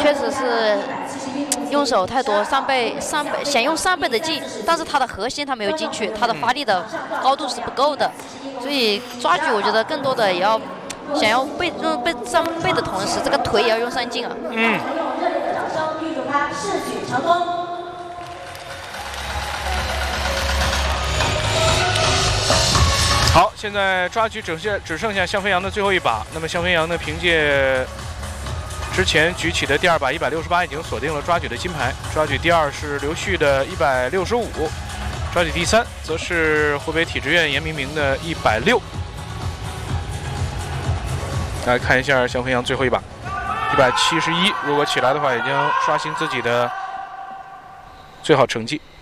确实是用手太多，3倍，想用3倍的劲，但是他的核心他没有进去，他的发力的高度是不够的，所以抓举我觉得更多的也要想要上背的同时，这个腿也要用上劲啊。 预祝他试举成功。 好，现在抓举只剩下向飞扬的最后一把。那么向飞扬呢，凭借之前举起的第2把168，已经锁定了抓举的金牌。抓举第2是刘旭的165，抓举第3则是湖北体制院严明明的160。来看一下向飞扬最后一把171，如果起来的话，已经刷新自己的最好成绩。